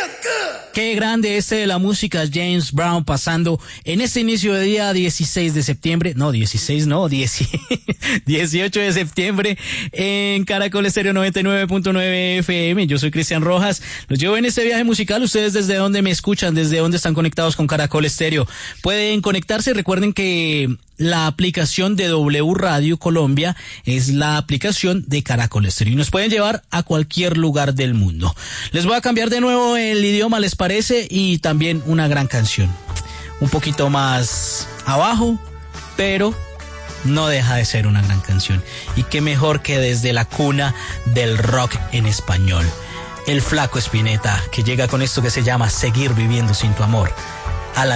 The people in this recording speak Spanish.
Qué grande de la música, James Brown, pasando en este inicio de día 16 de septiembre, no, 16 no, 18 de septiembre en Caracol Estéreo 99.9 FM. Yo soy Cristian Rojas, los llevo en este viaje musical. Ustedes desde dónde me escuchan, desde dónde están conectados con Caracol Estéreo. Pueden conectarse, recuerden que la aplicación de W Radio Colombia es la aplicación de Caracol Estéreo y nos pueden llevar a cualquier lugar del mundo. Les voy a cambiar de nuevo el idioma, ¿les parece? Y también una gran canción. Un poquito más abajo, pero no deja de ser una gran canción. Y qué mejor que desde la cuna del rock en español. El Flaco Spinetta, que llega con esto que se llama Seguir viviendo sin tu amor.